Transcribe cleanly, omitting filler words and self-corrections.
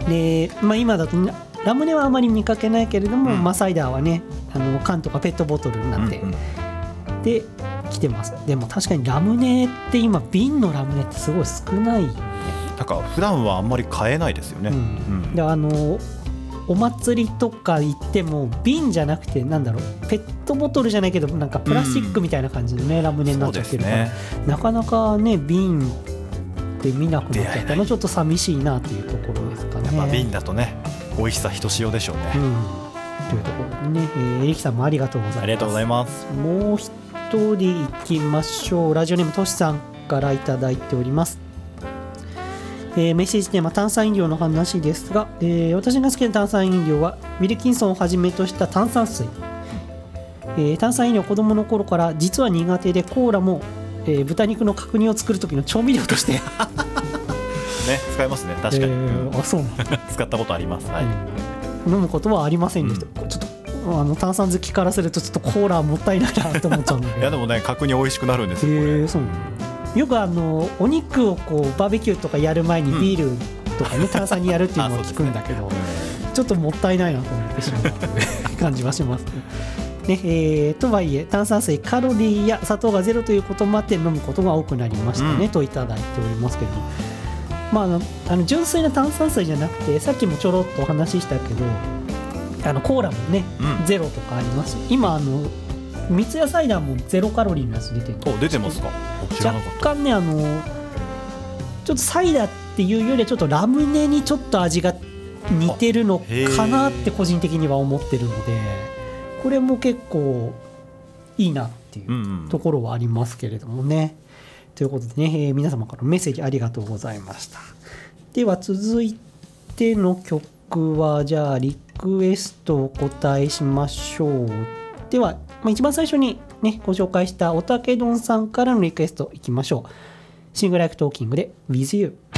で、今だとラムネはあまり見かけないけれども、サイダーはね缶とかペットボトルになって、で来てます。でも確かにラムネって今瓶のラムネってすごい少ないよね。 なんか普段はあんまり買えないですよね。 でお祭りとか行っても瓶じゃなくてペットボトルじゃないけどなんかプラスチックみたいな感じのね、ラムネになっちゃってるから、なかなかね瓶って見なくなっちゃったのちょっと寂しいなというところですかね。 やっぱ瓶だとね美味しさひとしおでしょうね。 というところでね、エリキさんもありがとうございます。 ありがとうございます。 もう一人いきましょう。ラジオネームとしさんからいただいております。メッセージテーマ炭酸飲料の話ですが、私が好きな炭酸飲料はウィルキンソンをはじめとした炭酸水、炭酸飲料子供の頃から実は苦手で、コーラも、豚肉の角煮を作る時の調味料としてね使えますね。確かに、 あ、そう使ったことあります、 飲むことはありませんでした、ちょっと炭酸好きからするとちょっとコーラはもったいないなと思っちゃうのでいやでもね角煮美味しくなるんですよ、これ。 そうよくお肉をこうバーベキューとかやる前にビールとかね、炭酸にやるっていうのは聞くんだけど、ちょっともったいないなと思ってしまう感じはしますね。とはいえ炭酸水カロリーや砂糖がゼロということもあって飲むことが多くなりましたね、といただいておりますけども、純粋な炭酸水じゃなくてさっきもちょろっとお話ししたけどコーラもね、ゼロとかあります。今三ツ矢サイダーもゼロカロリーのやつ出てる。 出てますか。 若干ねちょっとサイダーっていうよりはちょっとラムネにちょっと味が似てるのかなって個人的には思ってるので、これも結構いいなっていうところはありますけれどもね、ということでね、皆様からのメッセージありがとうございました。では続いての曲はじゃあリクエストをお答えしましょう。では一番最初にねご紹介したおたけどんさんからのリクエストいきましょう。シングルライフトーキングで With You。